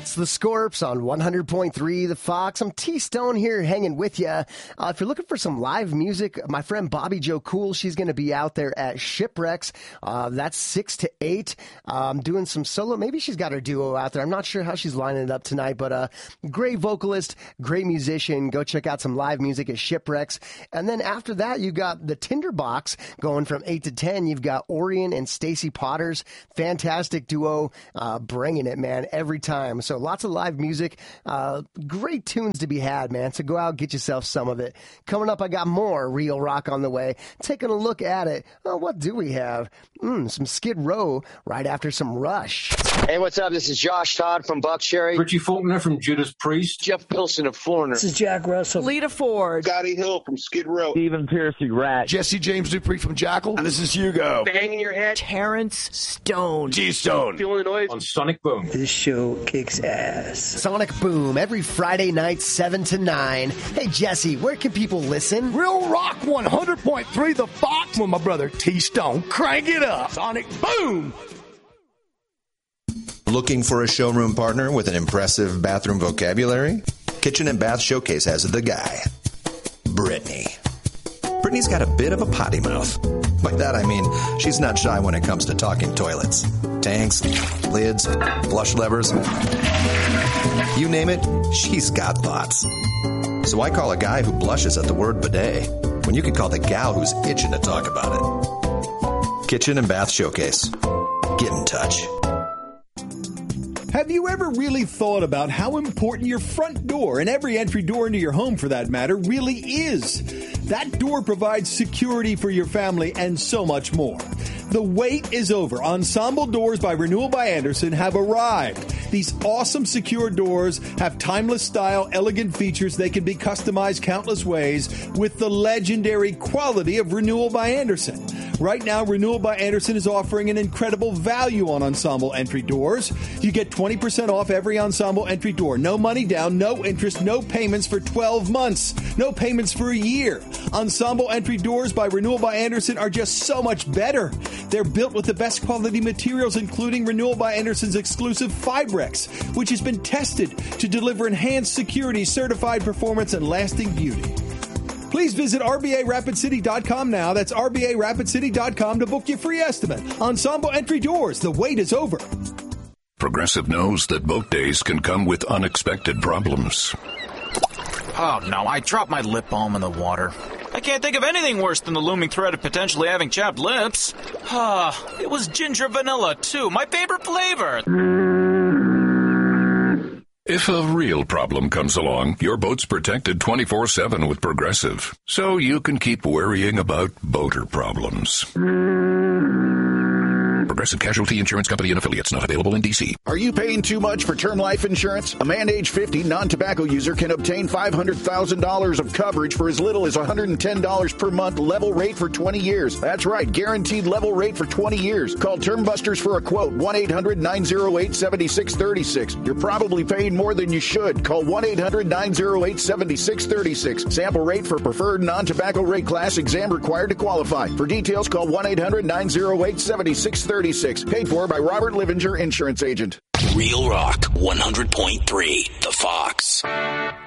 It's the Scorps on 100.3 The Fox. I'm T-Stone here hanging with you. If you're looking for some live music, my friend Bobby Joe Cool, she's going to be out there at Shipwrecks. That's 6 to 8. Doing some solo. Maybe she's got her duo out there. I'm not sure how she's lining it up tonight, but great vocalist, great musician. Go check out some live music at Shipwrecks. And then after that, you got the Tinderbox going from 8 to 10. You've got Orion and Stacy Potters. Fantastic duo, bringing it, man, every time. So lots of live music, great tunes to be had, man. So go out, get yourself some of it. Coming up, I got more Real Rock on the way. Taking a look at it. Oh, what do we have? Some Skid Row right after some Rush. Hey, what's up? This is Josh Todd from Buckcherry. Richie Faulkner from Judas Priest. Jeff Pilson of Foreigner. This is Jack Russell. Lita Ford. Scotty Hill from Skid Row. Stephen Piercy, Rat. Jesse James Dupree from Jackal. And this is Hugo. Banging your head. Terrence Stone. G-Stone. Feeling the noise. On Sonic Boom. This show kicks ass. Sonic Boom, every Friday night, 7 to 9. Hey, Jesse, where can people listen? Real Rock 100.3 The Fox with my brother T-Stone. Crank it up. Sonic Boom. Looking for a showroom partner with an impressive bathroom vocabulary? Kitchen and Bath Showcase has the guy, Brittany. Brittany's got a bit of a potty mouth. By that I mean she's not shy when it comes to talking toilets. Tanks, lids, flush levers. You name it, she's got thoughts. So I call a guy who blushes at the word bidet when you can call the gal who's itching to talk about it. Kitchen and Bath Showcase. Get in touch. Have you ever really thought about how important your front door, and every entry door into your home for that matter, really is? That door provides security for your family and so much more. The wait is over. Ensemble Doors by Renewal by Andersen have arrived. These awesome secure doors have timeless style, elegant features. They can be customized countless ways with the legendary quality of Renewal by Andersen. Right now, Renewal by Andersen is offering an incredible value on Ensemble entry doors. You get 20% off every Ensemble entry door. No money down, no interest, no payments for 12 months. No payments for a year. Ensemble entry doors by Renewal by Andersen are just so much better. They're built with the best quality materials, including Renewal by Andersen's exclusive Fibrex, which has been tested to deliver enhanced security, certified performance, and lasting beauty. Please visit RBARapidCity.com now. That's RBARapidCity.com to book your free estimate. Ensemble entry doors. The wait is over. Progressive knows that boat days can come with unexpected problems. Oh, no, I dropped my lip balm in the water. I can't think of anything worse than the looming threat of potentially having chapped lips. It was ginger vanilla, too. My favorite flavor. If a real problem comes along, your boat's protected 24/7 with Progressive, so you can keep worrying about boater problems. Progressive Casualty Insurance Company and Affiliates, not available in D.C. Are you paying too much for term life insurance? A man age 50 non-tobacco user can obtain $500,000 of coverage for as little as $110 per month, level rate for 20 years. That's right, guaranteed level rate for 20 years. Call Term Busters for a quote, 1-800-908-7636. You're probably paying more than you should. Call 1-800-908-7636. Sample rate for preferred non-tobacco rate class, exam required to qualify. For details, call 1-800-908-7636. Paid for by Robert Livinger, insurance agent. Real Rock 100.3 The Fox.